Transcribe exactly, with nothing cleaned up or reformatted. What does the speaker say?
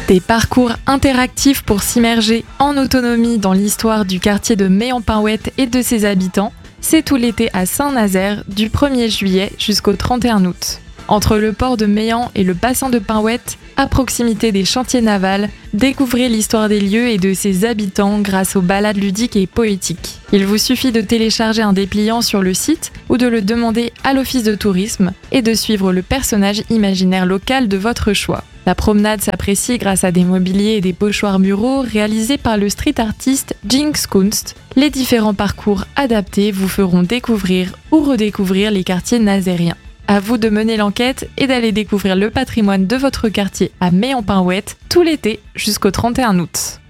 Des parcours interactifs pour s'immerger en autonomie dans l'histoire du quartier de Mey-en-Pinhouette et de ses habitants, c'est tout l'été à Saint-Nazaire, du premier juillet jusqu'au trente et un août. Entre le port de Meilhan et le bassin de Pinhouette, à proximité des chantiers navals, découvrez l'histoire des lieux et de ses habitants grâce aux balades ludiques et poétiques. Il vous suffit de télécharger un dépliant sur le site ou de le demander à l'office de tourisme et de suivre le personnage imaginaire local de votre choix. La promenade s'apprécie grâce à des mobiliers et des pochoirs muraux réalisés par le street artiste Jinx Kunst. Les différents parcours adaptés vous feront découvrir ou redécouvrir les quartiers nazériens. À vous de mener l'enquête et d'aller découvrir le patrimoine de votre quartier à Mey-en-Pinhouette tout l'été jusqu'au trente et un août.